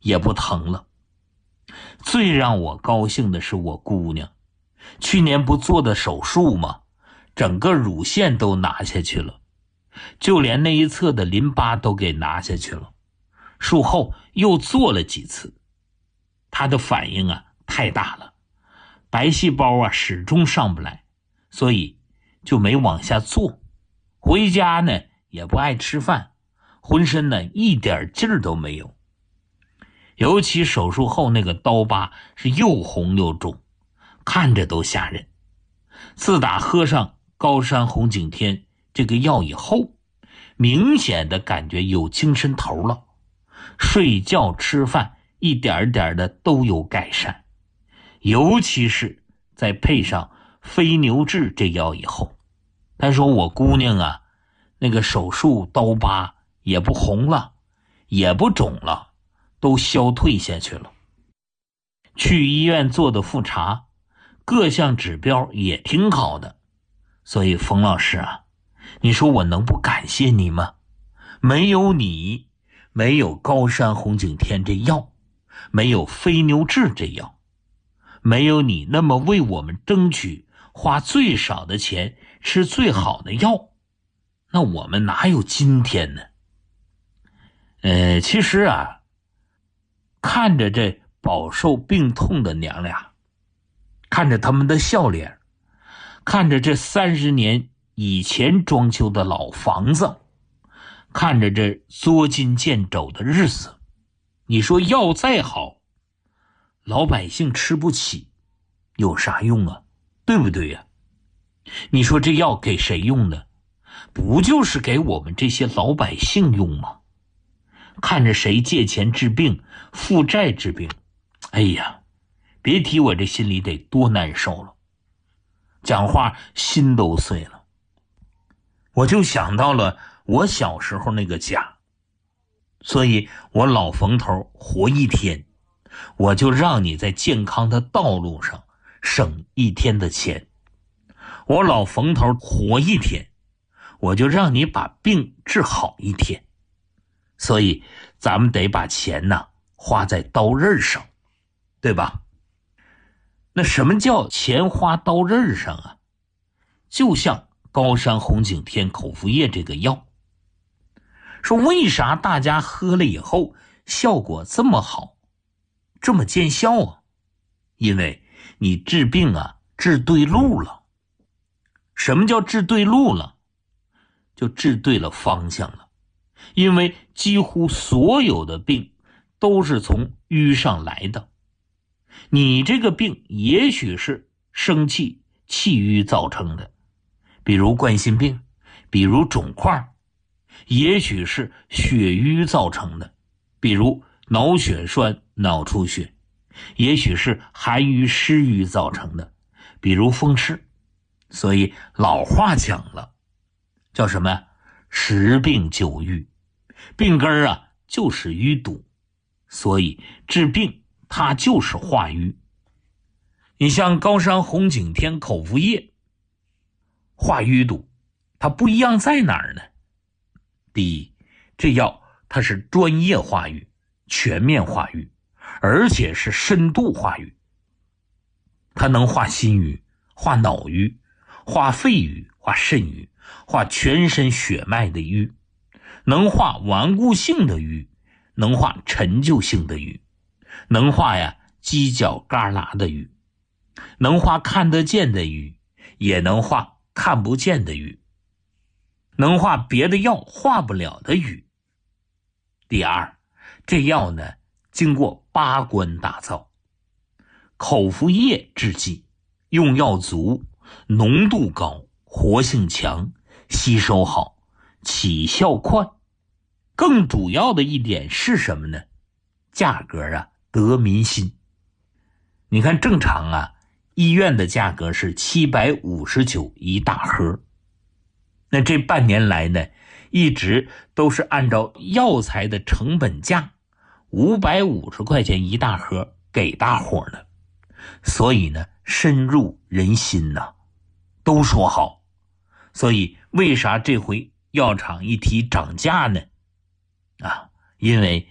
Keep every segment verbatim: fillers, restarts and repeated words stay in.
也不疼了。最让我高兴的是我姑娘，去年不做的手术吗？整个乳腺都拿下去了，就连那一侧的淋巴都给拿下去了。术后又做了几次，她的反应啊太大了，白细胞啊始终上不来，所以就没往下做。回家呢也不爱吃饭，浑身呢一点劲儿都没有。尤其手术后那个刀疤是又红又肿，看着都吓人。自打喝上高山红景天这个药以后，明显的感觉有精神头了，睡觉吃饭一点点的都有改善。尤其是再配上飞牛治这药以后，他说我姑娘啊，那个手术刀疤也不红了，也不肿了，都消退下去了。去医院做的复查，各项指标也挺好的。所以冯老师啊，你说我能不感谢你吗？没有你，没有高山红景天这药，没有飞牛治这药，没有你那么为我们争取花最少的钱吃最好的药，那我们哪有今天呢？呃，其实啊，看着这饱受病痛的娘俩，看着他们的笑脸，看着这三十年以前装修的老房子，看着这捉襟见肘的日子，你说药再好，老百姓吃不起，有啥用啊？对不对呀？你说这药给谁用的？不就是给我们这些老百姓用吗？看着谁借钱治病，负债治病，哎呀，别提我这心里得多难受了，讲话心都碎了。我就想到了我小时候那个家，所以我老冯头活一天，我就让你在健康的道路上省一天的钱。我老冯头活一天，我就让你把病治好一天。所以咱们得把钱呢花在刀刃上，对吧？那什么叫钱花刀刃上啊？就像高山红景天口服液这个药，说为啥大家喝了以后效果这么好，这么见效啊？因为你治病啊治对路了。什么叫治对路了？就治对了方向了。因为几乎所有的病都是从瘀上来的，你这个病也许是生气气瘀造成的，比如冠心病，比如肿块，也许是血瘀造成的，比如脑血栓脑出血，也许是寒瘀湿瘀造成的，比如风湿。所以老话讲了，叫什么？十病九瘀，病根啊就是淤堵，所以治病它就是化瘀。你像高山红景天口服液化淤堵，它不一样在哪儿呢？第一，这药它是专业化瘀，全面化瘀，而且是深度化瘀。它能化心瘀，化脑瘀，化肺瘀，化肾瘀，化全身血脉的瘀，能化顽固性的瘀，能化陈旧性的瘀，能化呀犄角旮旯的瘀，能化看得见的瘀，也能化看不见的瘀，能化别的药化不了的瘀。第二，这药呢经过八关打造，口服液制剂，用药足，浓度高，活性强，吸收好，起效快。更主要的一点是什么呢？价格啊得民心。你看正常啊，医院的价格是七百五十九一大盒，那这半年来呢，一直都是按照药材的成本价五百五十块钱一大盒给大伙呢，所以呢深入人心呐，都说好。所以为啥这回药厂一提涨价呢？啊，因为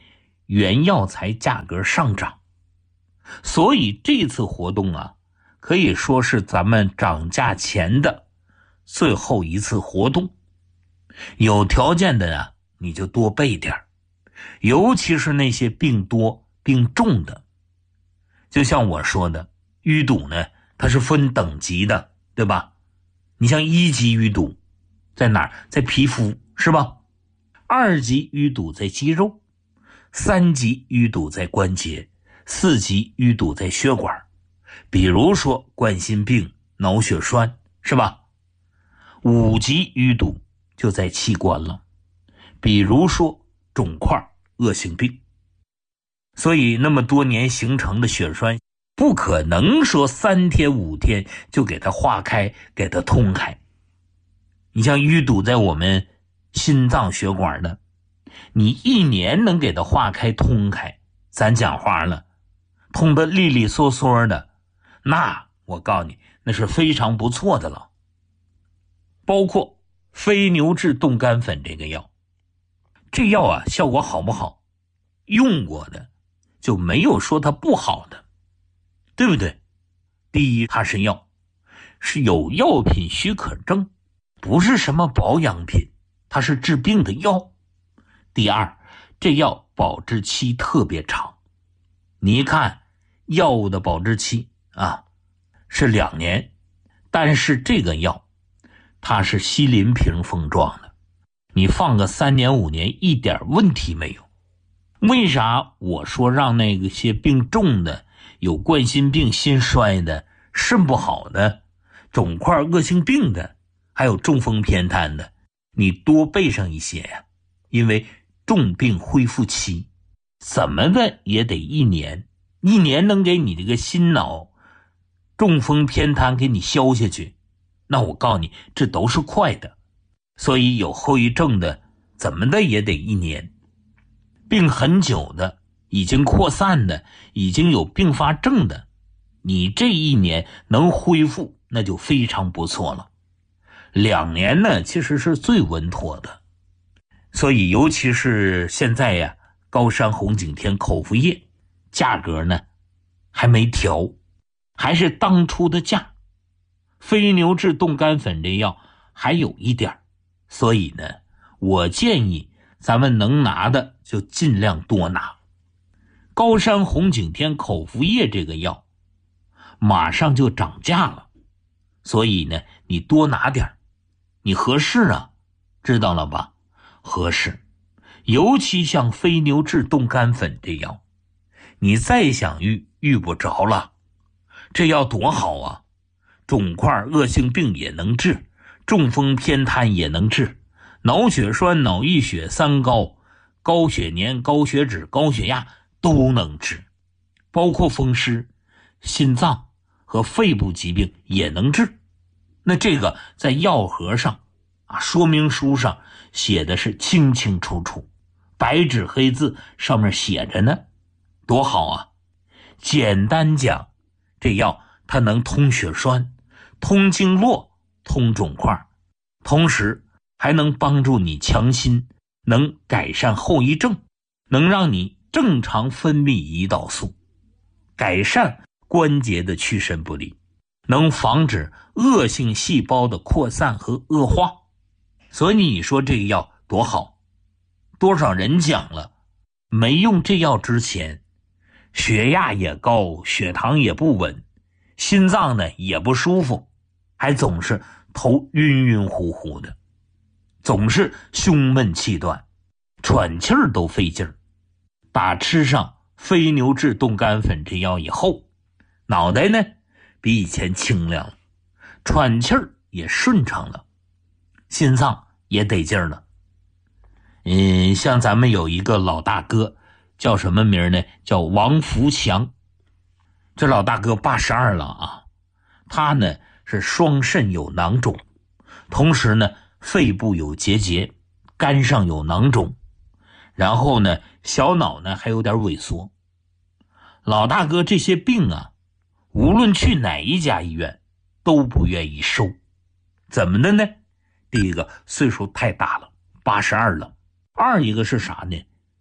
原药材价格上涨。所以这次活动啊，可以说是咱们涨价前的最后一次活动。有条件的啊，你就多备点，尤其是那些病多病重的。就像我说的，淤堵呢它是分等级的，对吧？你像一级淤堵在哪儿？在皮肤，是吧？二级淤堵在肌肉，三级淤堵在关节，四级淤堵在血管。比如说冠心病、脑血栓，是吧？五级淤堵就在器官了，比如说肿块、恶性病。所以那么多年形成的血栓，不可能说三天五天就给它化开，给它通开。你像淤堵在我们心脏血管的，你一年能给它化开通开，咱讲话了，通得利利索索的，那我告诉你，那是非常不错的了。包括非牛治冻干粉这个药，这药啊效果好不好？用过的就没有说它不好的，对不对？第一，它是药，是有药品许可证，不是什么保养品，它是治病的药。第二，这药保质期特别长。你一看药物的保质期啊是两年，但是这个药它是锡林瓶封装的，你放个三年五年一点问题没有。为啥我说让那个些病重的，有冠心病、心衰的、肾不好的、肿块、恶性病的，还有中风偏瘫的，你多备上一些呀？因为重病恢复期怎么的也得一年，一年能给你这个心脑中风偏瘫给你消下去，那我告诉你，这都是快的。所以有后遗症的怎么的也得一年，病很久的，已经扩散的，已经有并发症的，你这一年能恢复那就非常不错了。两年呢其实是最稳妥的。所以尤其是现在呀，高山红景天口服液价格呢还没调，还是当初的价。非牛治冻干粉这药还有一点，所以呢我建议咱们能拿的就尽量多拿。高山红景天口服液这个药马上就涨价了，所以呢你多拿点，你合适啊，知道了吧？合适。尤其像非牛治冻干粉这药，你再想遇遇不着了，这药多好啊，肿块恶性病也能治，中风偏瘫也能治，脑血栓、脑溢血、三高、高血粘、高血脂、高血压都能治，包括风湿、心脏和肺部疾病也能治。那这个在药盒上啊，说明书上写的是清清楚楚，白纸黑字上面写着呢，多好啊。简单讲，这药它能通血栓、通经络、通肿块，同时还能帮助你强心，能改善后遗症，能让你正常分泌胰岛素，改善关节的屈伸不利，能防止恶性细胞的扩散和恶化。所以你说这个药多好，多少人讲了，没用这药之前血压也高，血糖也不稳，心脏呢也不舒服，还总是头晕晕乎乎的，总是胸闷气短，喘气儿都费劲儿。打吃上非牛治冻干粉这药以后，脑袋呢比以前清亮了，喘气儿也顺畅了，心脏也得劲儿了。嗯，像咱们有一个老大哥叫什么名呢？叫王福强。这老大哥八十二了啊，他呢是双肾有囊肿，同时呢肺部有结节，肝上有囊肿，然后呢小脑呢还有点萎缩。老大哥这些病啊，无论去哪一家医院都不愿意收。怎么的呢？第一个岁数太大了，八十二了。二一个是啥呢？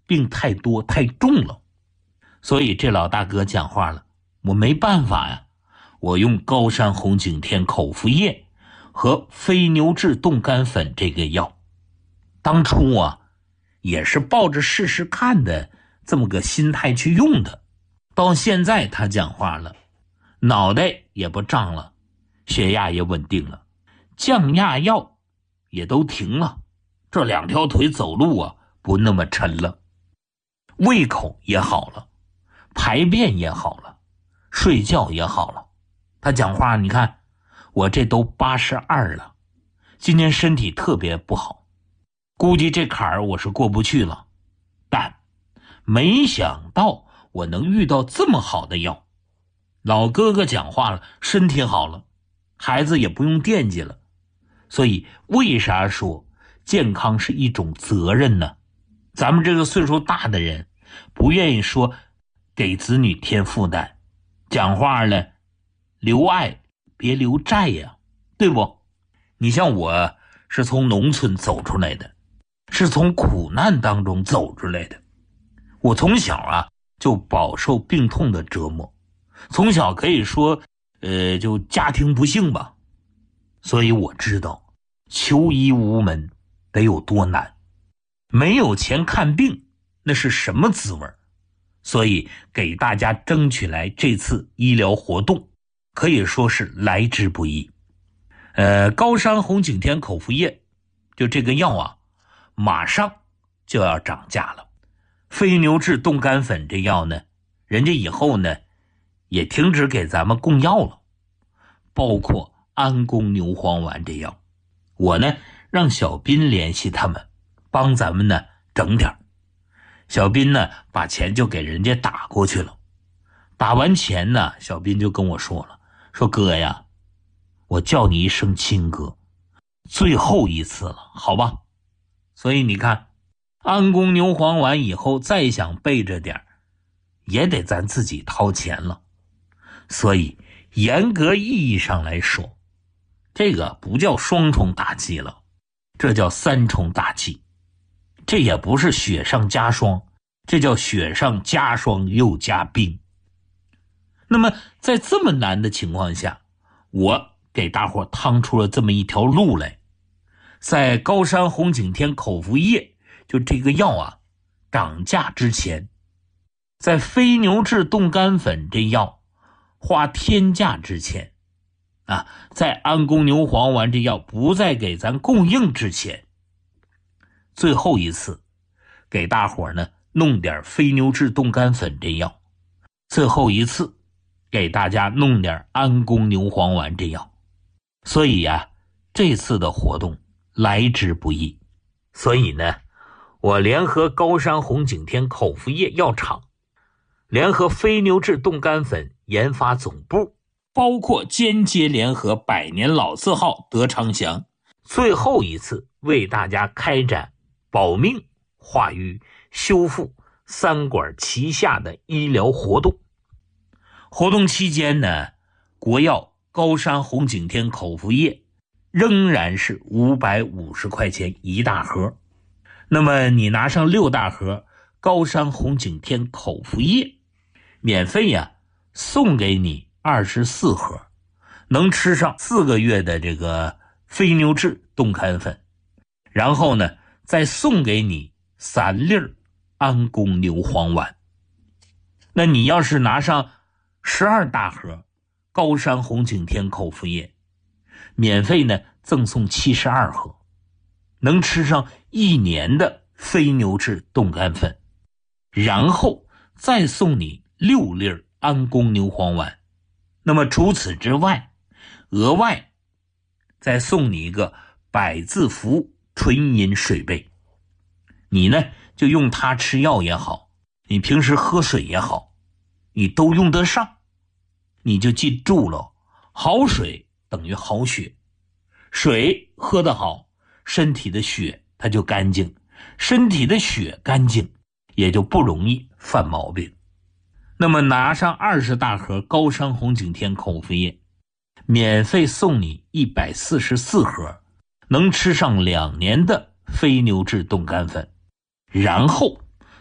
病太多太重了。所以这老大哥讲话了，我没办法呀，我用高山红景天口服液和飞牛治冻干粉这个药。当初啊也是抱着试试看的这么个心态去用的，到现在他讲话了，脑袋也不胀了，血压也稳定了，降压药也都停了，这两条腿走路啊不那么沉了，胃口也好了，排便也好了，睡觉也好了。他讲话，你看我这都八十二了，今年身体特别不好，估计这坎儿我是过不去了，但没想到我能遇到这么好的药。老哥哥讲话了，身体好了，孩子也不用惦记了。所以为啥说健康是一种责任呢？咱们这个岁数大的人不愿意说给子女添负担，讲话了留爱别留债呀，对不？你像我是从农村走出来的，是从苦难当中走出来的，我从小啊就饱受病痛的折磨，从小可以说呃，就家庭不幸吧，所以我知道求医无门得有多难，没有钱看病那是什么滋味。所以给大家争取来这次医疗活动可以说是来之不易。呃，高山红景天口服液就这个药啊马上就要涨价了。飞牛治冻干粉这药呢，人家以后呢也停止给咱们供药了，包括安宫牛黄丸这药，我呢让小斌联系他们帮咱们呢整点。小斌呢把钱就给人家打过去了，打完钱呢小斌就跟我说了，说哥呀，我叫你一声亲哥，最后一次了，好吧？所以你看安宫牛黄丸以后再想备着点也得咱自己掏钱了。所以严格意义上来说，这个不叫双重打击了，这叫三重打击。这也不是雪上加霜，这叫雪上加霜又加冰。那么在这么难的情况下，我给大伙趟出了这么一条路来。在高山红景天口服液就这个药啊涨价之前，在飞牛治冻干粉这药花天价之前啊，在安宫牛黄丸这药不再给咱供应之前，最后一次给大伙呢弄点飞牛治冻干粉这药，最后一次给大家弄点安宫牛黄丸这药。所以呀、啊，这次的活动来之不易。所以呢，我联合高山红景天口服液药厂，联合飞牛治冻干粉研发总部，包括间接联合百年老字号德昌祥，最后一次为大家开展保命、化瘀、修复三管齐下的医疗活动。活动期间呢，国药高山红景天口服液仍然是五百五十块钱一大盒。那么你拿上六大盒高山红景天口服液，免费呀、啊，送给你二十四盒，能吃上四个月的这个飞牛治冻干粉，然后呢再送给你三粒安宫牛黄丸。那你要是拿上十二大盒高山红景天口服液，免费呢赠送七十二盒，能吃上一年的飞牛治冻干粉，然后再送你六粒安宫牛黄丸。那么除此之外，额外再送你一个百字符纯饮水杯，你呢就用它吃药也好，你平时喝水也好，你都用得上。你就记住了，好水等于好血，水喝得好，身体的血它就干净，身体的血干净，也就不容易犯毛病。那么拿上二十大盒高山红景天口服液，免费送你一百四十四盒，能吃上两年的飞牛治冻干粉，然后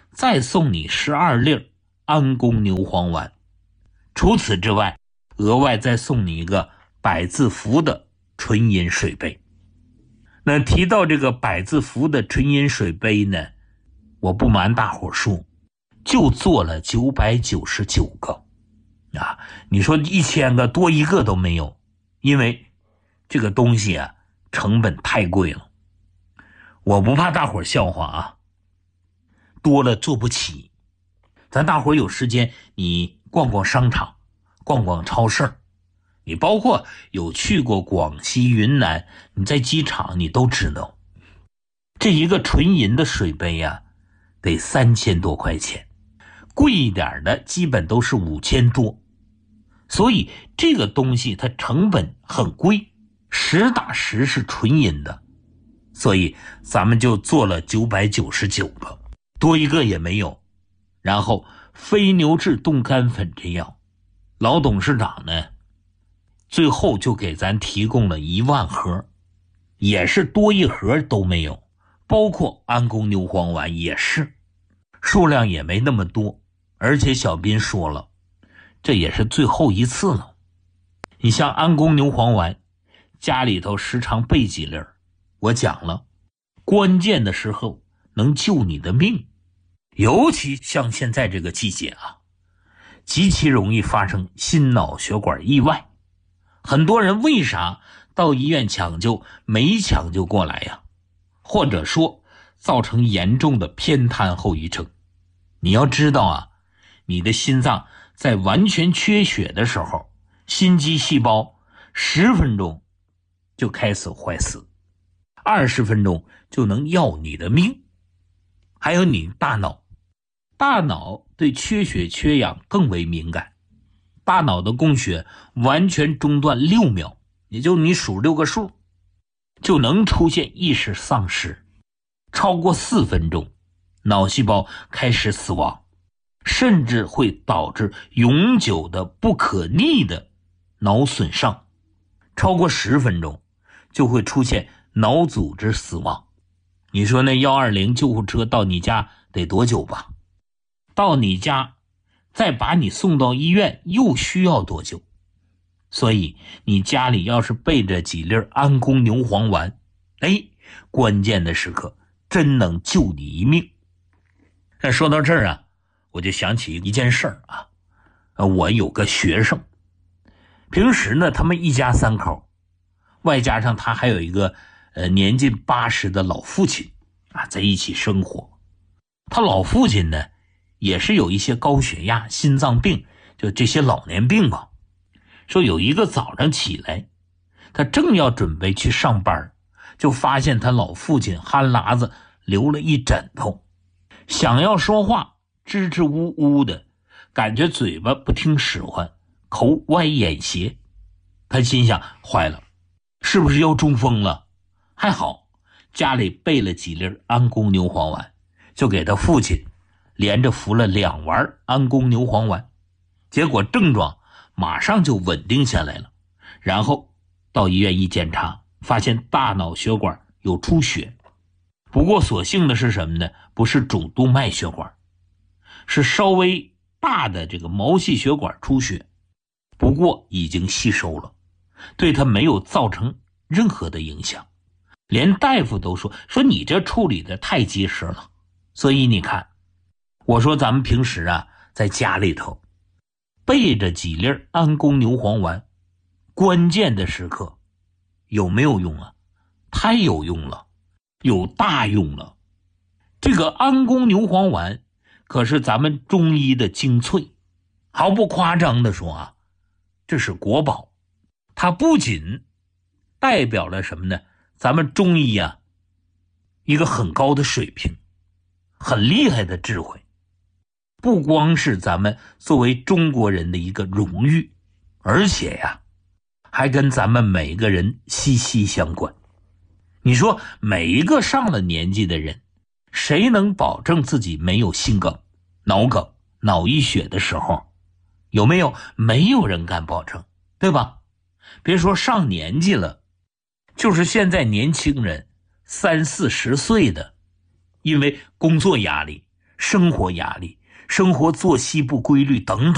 再送你十二粒安宫牛黄丸。除此之外，额外再送你一个百字符的纯银水杯。那提到这个百字符的纯银水杯呢，我不瞒大伙说，就做了九百九十九个啊！你说一千个多一个都没有，因为这个东西啊成本太贵了。我不怕大伙笑话啊，多了做不起。咱大伙有时间你逛逛商场，逛逛超市，你包括有去过广西云南，你在机场你都知道，这一个纯银的水杯啊得三千多块钱，贵一点的基本都是五千多。所以这个东西它成本很贵，实打实是纯银的，所以咱们就做了九百九十九个，多一个也没有。然后非牛至冻干粉这样，老董事长呢最后就给咱提供了一万盒，也是多一盒都没有。包括安宫牛黄丸也是，数量也没那么多，而且小斌说了，这也是最后一次了。你像安宫牛黄丸，家里头时常备几粒，我讲了，关键的时候能救你的命。尤其像现在这个季节啊，极其容易发生心脑血管意外。很多人为啥到医院抢救没抢救过来呀？或者说造成严重的偏瘫后遗症。你要知道啊，你的心脏在完全缺血的时候，心肌细胞十分钟就开始坏死，二十分钟就能要你的命。还有你大脑，大脑对缺血缺氧更为敏感，大脑的供血完全中断六秒，也就你数六个数，就能出现意识丧失。超过四分钟，脑细胞开始死亡，甚至会导致永久的不可逆的脑损伤。超过十分钟，就会出现脑组织死亡。你说那一二零救护车到你家得多久吧？到你家再把你送到医院又需要多久？所以你家里要是备着几粒安宫牛黄丸，哎，关键的时刻真能救你一命。那说到这儿啊，我就想起一件事儿啊，我有个学生，平时呢他们一家三口，外加上他还有一个呃年近八十的老父亲啊，在一起生活。他老父亲呢也是有一些高血压、心脏病，就这些老年病吧。说有一个早上起来，他正要准备去上班，就发现他老父亲憨拉子留了一枕头，想要说话支支吾吾的，感觉嘴巴不听使唤，口歪眼斜。他心想，坏了，是不是要中风了？还好家里备了几粒安宫牛黄丸，就给他父亲连着服了两丸安宫牛黄丸，结果症状马上就稳定下来了。然后到医院一检查，发现大脑血管有出血。不过所幸的是什么呢？不是主动脉血管，是稍微大的这个毛细血管出血，不过已经吸收了，对他没有造成任何的影响。连大夫都说说你这处理的太及时了。所以你看，我说咱们平时啊在家里头备着几粒安宫牛黄丸，关键的时刻有没有用啊？太有用了，有大用了。这个安宫牛黄丸可是咱们中医的精粹，毫不夸张的说啊，这是国宝。它不仅代表了什么呢？咱们中医啊一个很高的水平，很厉害的智慧，不光是咱们作为中国人的一个荣誉，而且呀还跟咱们每个人息息相关。你说每一个上了年纪的人，谁能保证自己没有心梗、脑梗、脑溢血的时候？有没有？没有人敢保证，对吧？别说上年纪了，就是现在年轻人三四十岁的，因为工作压力、 生活压力、生活作息不规律等等。